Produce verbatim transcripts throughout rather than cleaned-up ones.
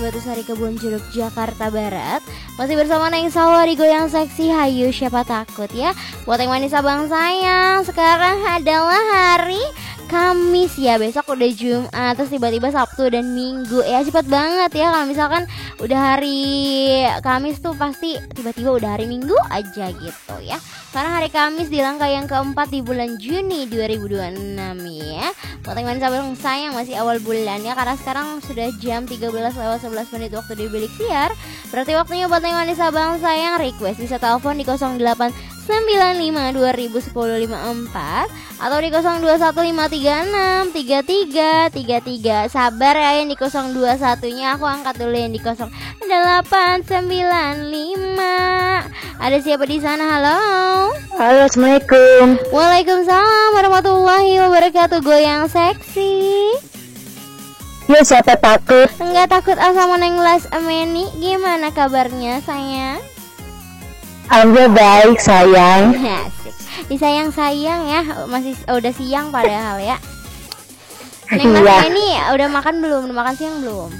Batu Sari Kebun Jeruk Jakarta Barat. Masih bersama Neng Salwa di Goyang Seksi. Hayu siapa takut ya. Buat yang manis abang sayang, sekarang adalah hari Kamis ya, besok udah Jumat, terus tiba-tiba Sabtu dan Minggu. Ya cepet banget ya, kalau misalkan udah hari Kamis tuh pasti tiba-tiba udah hari Minggu aja gitu ya. Karena hari Kamis di langkah yang keempat di bulan Juni dua ribu dua puluh enam ya. Buat yang manis abang sayang, masih awal bulan ya, karena sekarang sudah jam tiga belas lewat sebelas menit waktu di bilik siar. Berarti waktunya buat yang manis abang sayang request bisa telepon di nol delapan sembilan lima dua nol satu nol lima empat atau di nol dua satu lima tiga enam tiga tiga tiga tiga. Sabar ya, yang di nol dua satu-nya aku angkat dulu yang di nol delapan sembilan lima. Ada siapa di sana? Halo. Halo, Assalamualaikum. Waalaikumsalam warahmatullahi wabarakatuh. Goyang seksi. Ya, siapa takut? Enggak takut asal Neng Les Ameni. Gimana kabarnya sayang? Alhamdulillah baik sayang. Asik. Disayang-sayang ya, masih udah siang padahal ya. Neng Les Iya. Ameni udah makan belum? Udah makan siang belum?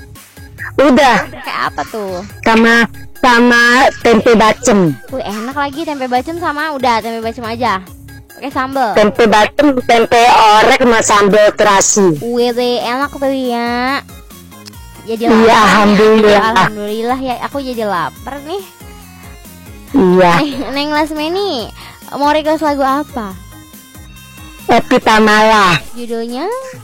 Udah. Kayak apa tuh? Sama sama tempe bacem. Wih, enak lagi tempe bacem sama udah tempe bacem aja. Pakai sambal. Tempe bacem, tempe orek sama sambal terasi. Wih, deh, enak tuh ya. Jadi Iya, lapar. alhamdulillah. Alhamdulillah ya, aku jadi lapar nih. Iya. Neng, Neng Les Ameni mau request lagu apa? Epi Tamala, Judulnya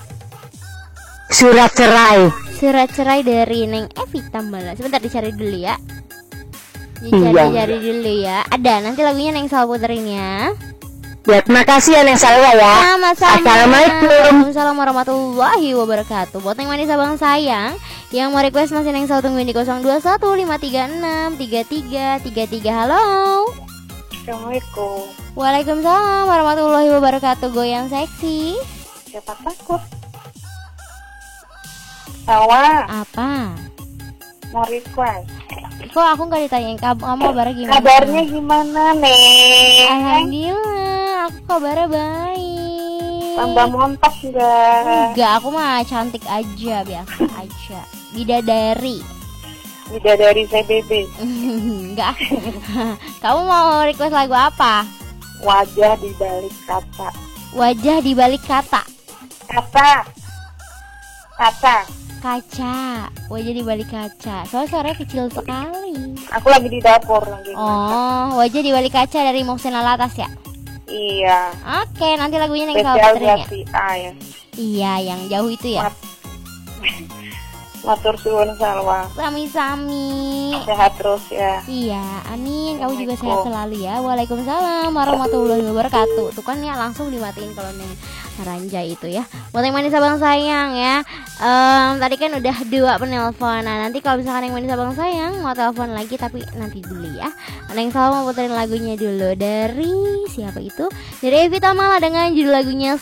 Surat Cerai. Surat Cerai dari Neng Evi Tambala. Sebentar dicari dulu ya. Iya. Dicari-cari dulu ya. Ada, nanti lagunya Neng Sal puterin ya. Ya, terima kasih ya Neng Salwa ya. Sama-sama. Assalamualaikum. Waalaikumsalam warahmatullahi wabarakatuh. Buat Neng manis abang sayang yang mau request masih Neng Sal tungguin di nol dua satu lima tiga enam tiga tiga tiga tiga. Halo. Assalamualaikum. Waalaikumsalam warahmatullahi wabarakatuh. Goyang seksi. Siapa takut? Salwa, Apa? mau request. Kok aku nggak ditanyain kamu, kamu kabarnya gimana? Kabarnya gimana, Neng? Alhamdulillah, aku kabarnya baik. Tambah montok enggak? Enggak, aku mah cantik aja, biasa aja. Bidadari. Bidadari C B B. Enggak. Kamu mau request lagu apa? Wajah di balik kata. Wajah di balik kata. Kata. Kata. Kaca. Wajah di balik kaca. Soalnya suaranya kecil sekali. Aku lagi di dapur lagi. Oh, wajah di balik kaca dari Mohsin Alatas ya? Iya. Oke, nanti lagunya Neng Sal Spesial puterin ya. Jati A ya. Iya, yang jauh itu ya. Mat- Matur suwun Salwa. Sami-sami. Sehat terus ya. Iya, amin. Kamu juga Assalamualaikum. sehat selalu ya. Waalaikumsalam warahmatullahi wabarakatuh. Tuh kan ya langsung dimatiin kalau Neng Ranja itu ya. Buat yang manis abang sayang ya. Em, tadi kan udah dua penelpon. Nah, nanti kalau misalkan yang manis abang sayang mau telepon lagi, tapi nanti dulu ya. Neng selalu mau puterin lagunya dulu dari siapa itu? Dari Evi Tamala dengan judul lagunya